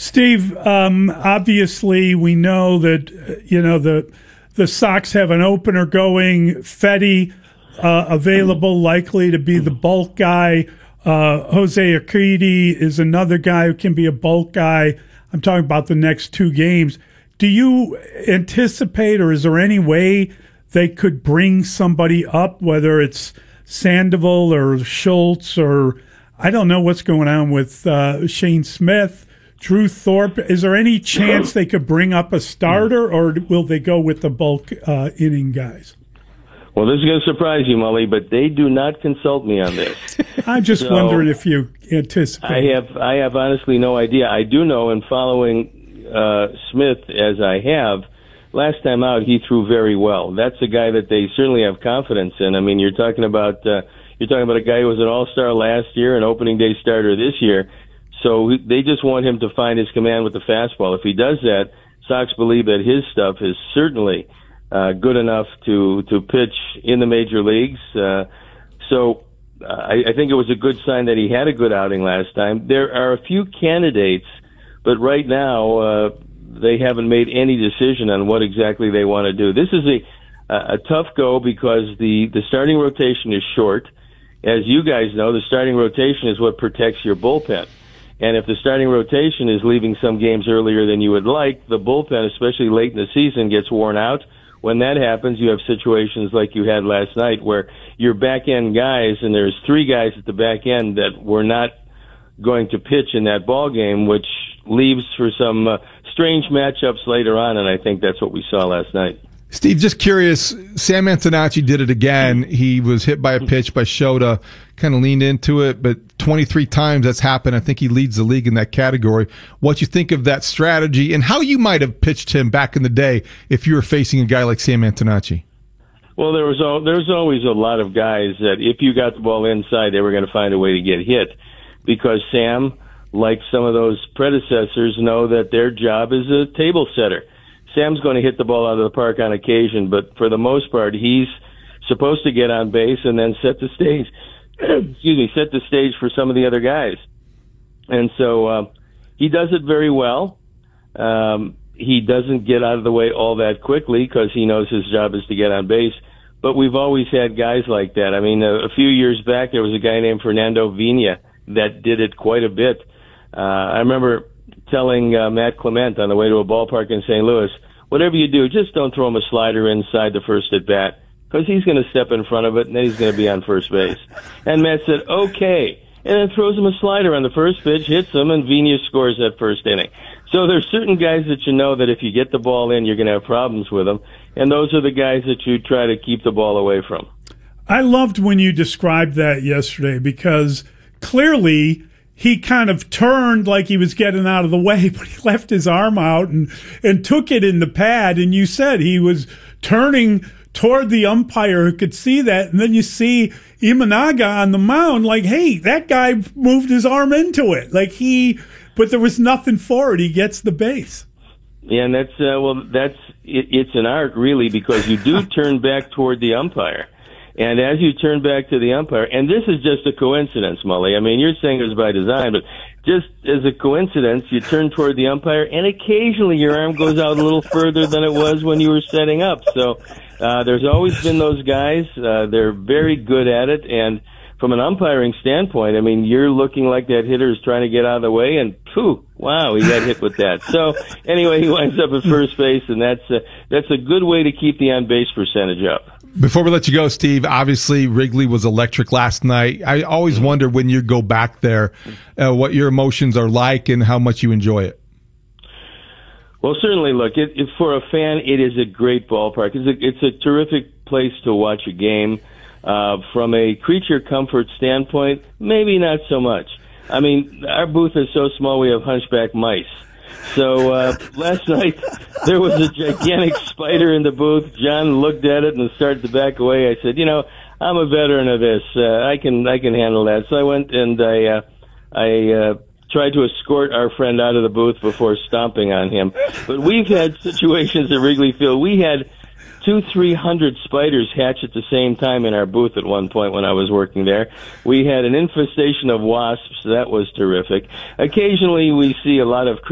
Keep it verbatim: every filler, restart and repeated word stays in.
Steve, um, obviously we know that, you know, the the Sox have an opener going, Fetty uh, available, likely to be the bulk guy. Uh, Jose Urquidy is another guy who can be a bulk guy. I'm talking about the next two games. Do you anticipate, or is there any way they could bring somebody up, whether it's Sandoval or Schultz, or I don't know what's going on with uh, Shane Smith, Drew Thorpe? Is there any chance they could bring up a starter, or will they go with the bulk uh, inning guys? Well, this is going to surprise you, Mully, but they do not consult me on this. I'm just so wondering if you anticipate. I have, I have honestly no idea. I do know, in following uh, Smith as I have, last time out he threw very well. That's a guy that they certainly have confidence in. I mean, you're talking about uh, you're talking about a guy who was an All-Star last year, an opening day starter this year. So they just want him to find his command with the fastball. If he does that, Sox believe that his stuff is certainly Uh, good enough to, to pitch in the major leagues. Uh, so uh, I, I think it was a good sign that he had a good outing last time. There are a few candidates, but right now uh, they haven't made any decision on what exactly they want to do. This is a, a tough go because the, the starting rotation is short. As you guys know, the starting rotation is what protects your bullpen. And if the starting rotation is leaving some games earlier than you would like, the bullpen, especially late in the season, gets worn out. When that happens, you have situations like you had last night where your back-end guys, and there's three guys at the back end that were not going to pitch in that ball game, which leaves for some uh, strange matchups later on, and I think that's what we saw last night. Steve, just curious, Sam Antonacci did it again. He was hit by a pitch by Shota, kind of leaned into it, but twenty-three times that's happened. I think he leads the league in that category. What you think of that strategy and how you might have pitched him back in the day if you were facing a guy like Sam Antonacci? Well, there was al- there's always a lot of guys that if you got the ball inside, they were going to find a way to get hit because Sam, like some of those predecessors, know that their job is a table setter. Sam's going to hit the ball out of the park on occasion, but for the most part, he's supposed to get on base and then set the stage. excuse me, set the stage for some of the other guys. And so uh, he does it very well. Um, he doesn't get out of the way all that quickly because he knows his job is to get on base. But we've always had guys like that. I mean, a, a few years back, there was a guy named Fernando Vina that did it quite a bit. Uh, I remember telling uh, Matt Clement on the way to a ballpark in Saint Louis, whatever you do, just don't throw him a slider inside the first at bat because he's going to step in front of it and then he's going to be on first base. And Matt said, okay, and then throws him a slider on the first pitch, hits him, and Vina scores that first inning. So there's certain guys that you know that if you get the ball in, you're going to have problems with them, and those are the guys that you try to keep the ball away from. I loved when you described that yesterday because clearly he kind of turned like he was getting out of the way, but he left his arm out and, and took it in the pad. And you said he was turning toward the umpire who could see that. And then you see Imanaga on the mound like, hey, that guy moved his arm into it. Like he, but there was nothing for it. He gets the base. Yeah, and that's, uh, well, that's, it, it's an art really because you do turn back toward the umpire. And as you turn back to the umpire, and this is just a coincidence, Mully. I mean, you're saying it was by design, but just as a coincidence, you turn toward the umpire, and occasionally your arm goes out a little further than it was when you were setting up. So uh, there's always been those guys. Uh, they're very good at it. And from an umpiring standpoint, I mean, you're looking like that hitter is trying to get out of the way, and phew, wow, he got hit with that. So anyway, he winds up at first base, and that's a, that's a good way to keep the on-base percentage up. Before we let you go, Steve, obviously Wrigley was electric last night. I always wonder when you go back there uh, what your emotions are like and how much you enjoy it. Well, certainly, look, it, it, for a fan, it is a great ballpark. It's a, it's a terrific place to watch a game. Uh, from a creature comfort standpoint, maybe not so much. I mean, our booth is so small we have hunchback mice. So uh, last night there was a gigantic spider in the booth. John looked at it and started to back away. I said, you know, I'm a veteran of this. Uh, I can I can handle that. So I went and I uh, I uh, tried to escort our friend out of the booth before stomping on him. But we've had situations at Wrigley Field. We had two, three hundred spiders hatch at the same time in our booth at one point when I was working there. We had an infestation of wasps. That was terrific. Occasionally we see a lot of